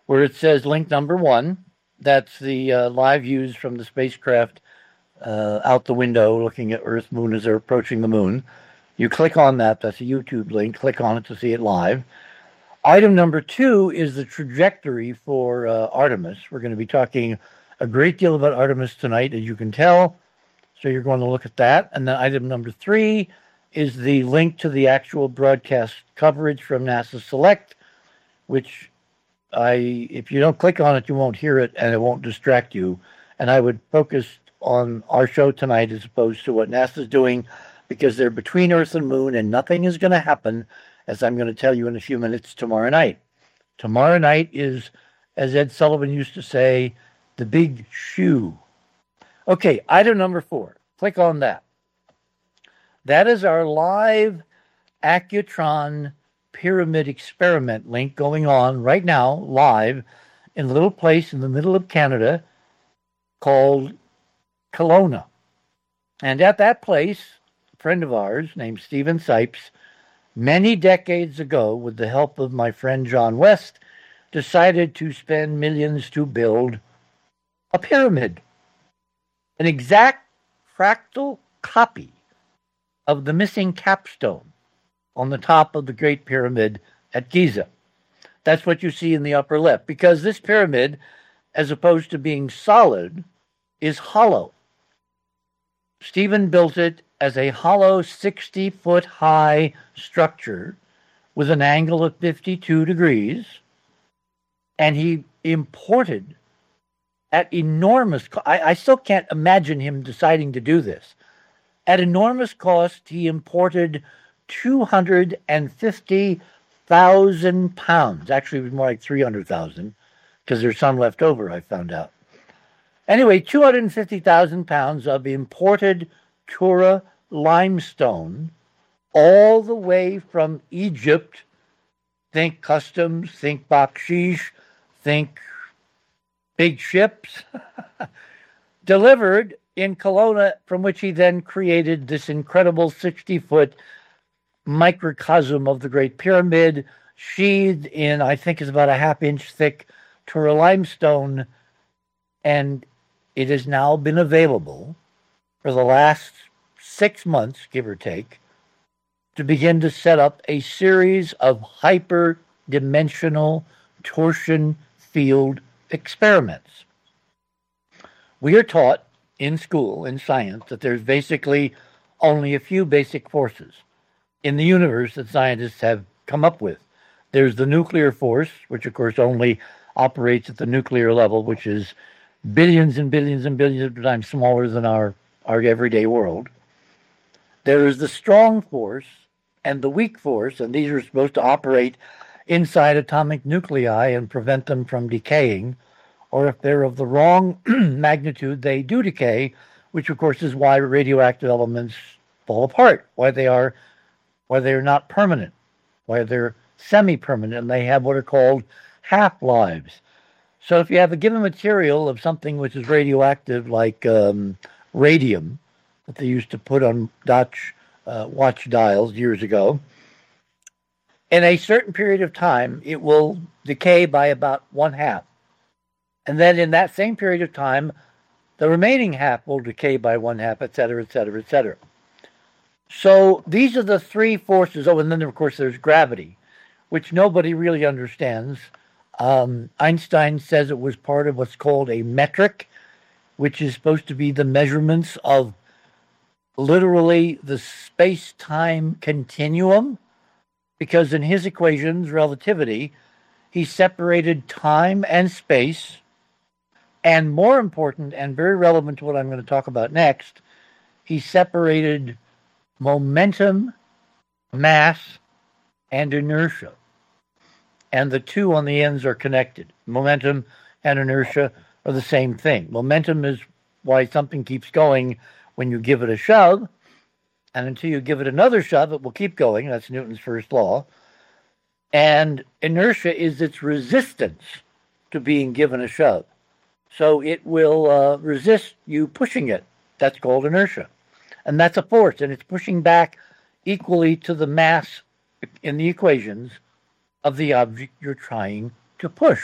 where it says link number 1. That's the live views from the spacecraft out the window looking at Earth, Moon as they're approaching the Moon. You click on that. That's a YouTube link. Click on it to see it live. Item number 2 is the trajectory for Artemis. We're going to be talking a great deal about Artemis tonight, as you can tell. So you're going to look at that. And then item number 3 is the link to the actual broadcast coverage from NASA Select, which if you don't click on it, you won't hear it and it won't distract you. And I would focus on our show tonight as opposed to what NASA's doing, because they're between Earth and Moon and nothing is going to happen, as I'm going to tell you in a few minutes, tomorrow night. Tomorrow night is, as Ed Sullivan used to say, the big shoe. Okay, item number 4. Click on that. That is our live Accutron Pyramid Experiment link going on right now, live, in a little place in the middle of Canada called Kelowna. And at that place, a friend of ours named Stephen Sipes, many decades ago, with the help of my friend John West, decided to spend millions to build a pyramid, an exact fractal copy of the missing capstone on the top of the Great Pyramid at Giza. That's what you see in the upper left, because this pyramid, as opposed to being solid, is hollow. Stephen built it as a hollow 60-foot high structure with an angle of 52 degrees, and he imported at enormous cost. I still can't imagine him deciding to do this. At enormous cost, he imported 250,000 pounds. Actually, it was more like 300,000, because there's some left over, I found out. Anyway, 250,000 pounds of imported Tura limestone, all the way from Egypt. Think customs, think bakshish, think big ships. Delivered in Kelowna, from which he then created this incredible 60-foot microcosm of the Great Pyramid, sheathed in, I think, is about a half-inch thick Tura limestone, and it has now been available for the last 6 months, give or take, to begin to set up a series of hyperdimensional torsion field experiments. We are taught in school, in science, that there's basically only a few basic forces in the universe that scientists have come up with. There's the nuclear force, which of course only operates at the nuclear level, which is billions and billions and billions of times smaller than our everyday world. There is the strong force and the weak force, and these are supposed to operate inside atomic nuclei and prevent them from decaying, or if they're of the wrong magnitude, they do decay, which of course is why radioactive elements fall apart, why they're not permanent, why they're semi-permanent, and they have what are called half-lives. So if you have a given material of something which is radioactive, like radium, that they used to put on Dutch watch dials years ago, in a certain period of time, it will decay by about 1/2. And then in that same period of time, the remaining half will decay by 1/2, et cetera, et cetera, et cetera. So these are the three forces. Oh, and then, of course, there's gravity, which nobody really understands. Einstein says it was part of what's called a metric, which is supposed to be the measurements of literally the space-time continuum, because in his equations, relativity, he separated time and space, and more important and very relevant to what I'm going to talk about next, he separated momentum, mass, and inertia. And the two on the ends are connected. Momentum and inertia are the same thing. Momentum is why something keeps going when you give it a shove, and until you give it another shove, it will keep going. That's Newton's first law. And inertia is its resistance to being given a shove. So it will resist you pushing it. That's called inertia. And that's a force, and it's pushing back equally to the mass in the equations of the object you're trying to push.